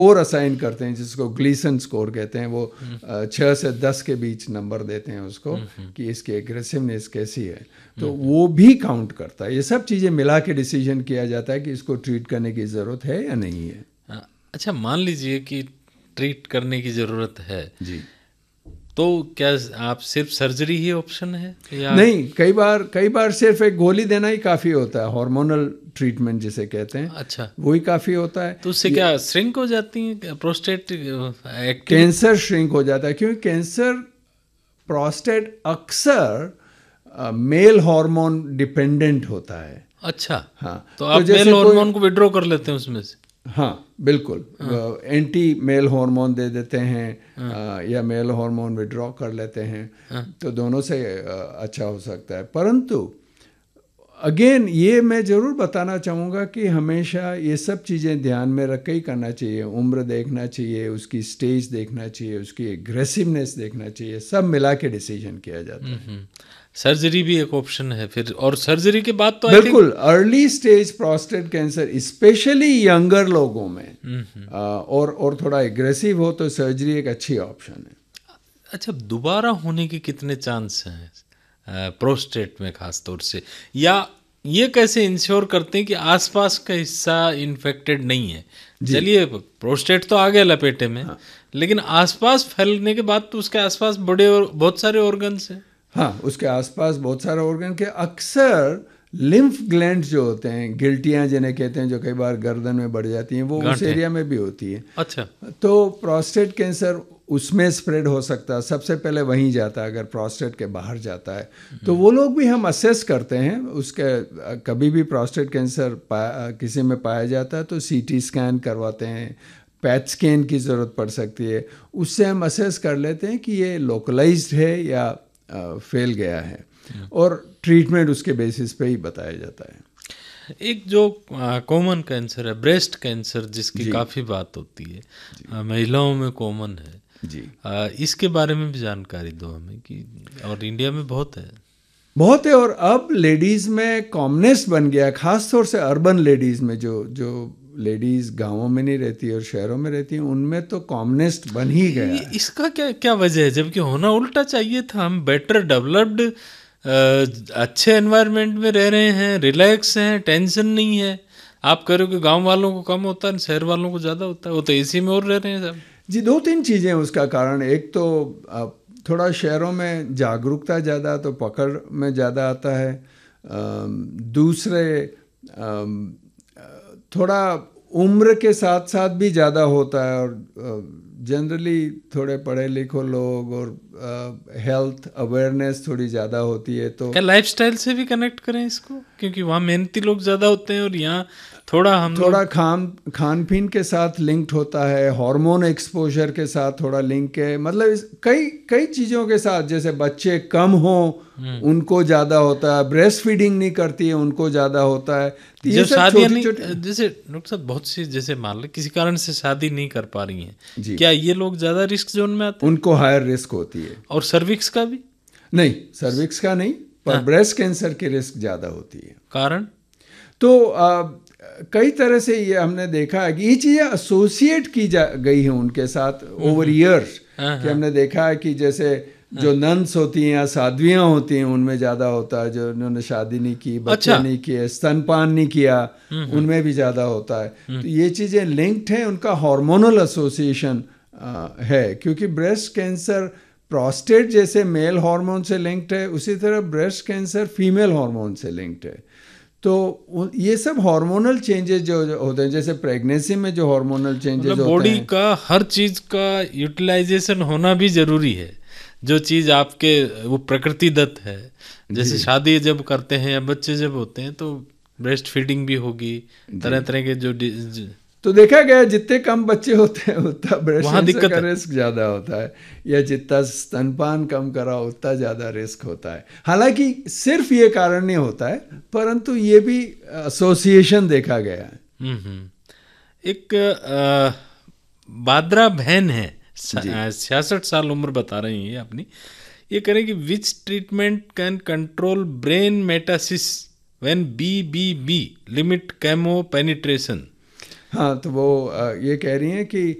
और असाइन करते हैं, जिसको ग्लीसन स्कोर कहते हैं। वो 6 से 10 के बीच नंबर देते हैं उसको कि इसकी एग्रेसिवनेस कैसी है, तो वो भी काउंट करता है। ये सब चीज़ें मिला के डिसीजन किया जाता है कि इसको ट्रीट करने की ज़रूरत है या नहीं है। अच्छा, मान लीजिए कि ट्रीट करने की ज़रूरत है जी, तो क्या आप सिर्फ सर्जरी ही ऑप्शन है या नहीं, कई बार सिर्फ एक गोली देना ही काफ़ी होता है, हार्मोनल ट्रीटमेंट जिसे कहते हैं। अच्छा, वही काफ़ी होता है। तो उससे क्या श्रिंक हो जाती है प्रोस्टेट एक्टिव? कैंसर श्रिंक हो जाता है, क्योंकि कैंसर प्रोस्टेट अक्सर मेल हार्मोन डिपेंडेंट होता है। अच्छा, हाँ, तो आप जैसे मेल हार्मोन को विड्रॉ कर लेते हैं उसमें से? हाँ, बिल्कुल। एंटी मेल हार्मोन दे देते हैं, या मेल हार्मोन विड्रॉ कर लेते हैं, तो दोनों से अच्छा हो सकता है। परंतु अगेन ये मैं ज़रूर बताना चाहूँगा कि हमेशा ये सब चीज़ें ध्यान में रख के ही करना चाहिए। उम्र देखना चाहिए, उसकी स्टेज देखना चाहिए, उसकी एग्रेसिवनेस देखना चाहिए, सब मिला के डिसीजन किया जाता है। सर्जरी भी एक ऑप्शन है फिर, और सर्जरी के बाद तो आई थिंक बिल्कुल, early stage prostate cancer specially younger लोगों में और थोड़ा एग्रेसिव हो तो सर्जरी एक अच्छी ऑप्शन है। अच्छा, दोबारा होने के कितने चांस हैं प्रोस्टेट में खास तौर से, या ये कैसे इंश्योर करते हैं कि आसपास का हिस्सा इन्फेक्टेड नहीं है? चलिए, प्रोस्टेट तो आ गया लपेटे में, लेकिन आसपास फैलने के बाद तो उसके आसपास बड़े और बहुत सारे ऑर्गन्स हैं। हाँ, उसके आसपास बहुत सारे ऑर्गन के अक्सर लिम्फ ग्लैंड जो होते हैं, गिल्टियाँ जिन्हें कहते हैं, जो कई बार गर्दन में बढ़ जाती हैं, वो उस एरिया में भी होती है। अच्छा, तो प्रोस्टेट कैंसर उसमें स्प्रेड हो सकता है, सबसे पहले वहीं जाता है अगर प्रोस्टेट के बाहर जाता है। तो वो लोग भी हम असेस करते हैं उसके, कभी भी प्रोस्टेट कैंसर किसी में पाया जाता है तो सीटी स्कैन करवाते हैं, पैट स्कैन की ज़रूरत पड़ सकती है, उससे हम असेस कर लेते हैं कि ये लोकलाइज्ड है या फैल गया है, और ट्रीटमेंट उसके बेसिस पे ही बताया जाता है। एक जो कॉमन कैंसर है ब्रेस्ट कैंसर, जिसकी काफ़ी बात होती है, महिलाओं में कॉमन है जी, इसके बारे में भी जानकारी दो हमें कि, और इंडिया में बहुत है। और अब लेडीज़ में कॉमनेस्ट बन गया, खास तौर से अर्बन लेडीज़ में, जो लेडीज़ गांवों में नहीं रहती और शहरों में रहती हैं, उनमें तो कॉमनेस्ट बन ही गया है। इसका क्या क्या वजह है, जबकि होना उल्टा चाहिए था? हम बेटर डेवलप्ड अच्छे एनवायरनमेंट में रह रहे हैं, रिलैक्स हैं, टेंशन नहीं है। आप कह रहे हो कि गांव वालों को कम होता है, शहर वालों को ज़्यादा होता है, वो तो एसी में और रह रहे हैं सब। जी, 2-3 चीज़ें हैं उसका कारण। एक तो थोड़ा शहरों में जागरूकता ज़्यादा, तो पकड़ में ज़्यादा आता है। दूसरे थोड़ा उम्र के साथ साथ भी ज़्यादा होता है, और जनरली थोड़े पढ़े लिखे लोग और हेल्थ अवेयरनेस थोड़ी ज़्यादा होती है। तो क्या लाइफस्टाइल से भी कनेक्ट करें इसको, क्योंकि वहाँ मेहनती लोग ज़्यादा होते हैं और यहाँ थोड़ा खान पीन के साथ लिंक्ड होता है, हार्मोन एक्सपोजर के साथ थोड़ा लिंक है, मतलब कई चीज़ों के साथ। जैसे बच्चे कम हो उनको ज़्यादा होता है, ब्रेस्ट फीडिंग नहीं करती है उनको ज़्यादा होता है। तो ये सब छोटी छोटी, जैसे डॉक्टर साहब बहुत सी, जैसे मान लो किसी कारण से शादी नहीं कर पा रही हैं, जी, क्या ये लोग ज़्यादा रिस्क जोन में आते हैं? उनको हायर रिस्क होती है। और सर्विक्स का भी? नहीं, सर्विक्स का नहीं, पर ब्रेस्ट कैंसर की रिस्क ज़्यादा होती है। कारण तो कई तरह से ये हमने देखा है कि ये चीज़ें एसोसिएट की गई हैं उनके साथ ओवर ईयर्स, कि हमने देखा है कि जैसे जो नन्स होती हैं या साध्वियाँ होती हैं, उनमें ज़्यादा होता है। जो उन्होंने शादी नहीं की, बच्चे नहीं किए, स्तनपान नहीं किया, उनमें भी ज़्यादा होता है। तो ये चीज़ें लिंक्ड हैं, उनका हार्मोनल एसोसिएशन है। क्योंकि ब्रेस्ट कैंसर प्रोस्टेट जैसे मेल हार्मोन से लिंक्ड है, उसी तरह ब्रेस्ट कैंसर फीमेल हार्मोन से लिंक्ड है। तो ये सब हार्मोनल चेंजेस जो होते हैं, जैसे प्रेगनेंसी में जो हार्मोनल चेंजेस होते हैं, बॉडी का हर चीज़ का यूटिलाइजेशन होना भी ज़रूरी है। जो चीज़ आपके वो प्रकृति दत्त है, जैसे शादी जब करते हैं या बच्चे जब होते हैं तो ब्रेस्ट फीडिंग भी होगी, तरह तरह के जो तो देखा गया जितने कम बच्चे होते हैं उतना ब्रेस्ट कैंसर का है। रिस्क ज़्यादा होता है, या जितना स्तनपान कम करा उतना ज़्यादा रिस्क होता है। हालांकि सिर्फ ये कारण नहीं होता है, परंतु ये भी एसोसिएशन देखा गया है। एक बाद्रा बहन है, 66 साल उम्र बता रही है अपनी। ये करें कि विच treatment can control brain मेटासिस when BBB limit chemo penetration? हाँ, तो वो ये कह रही हैं कि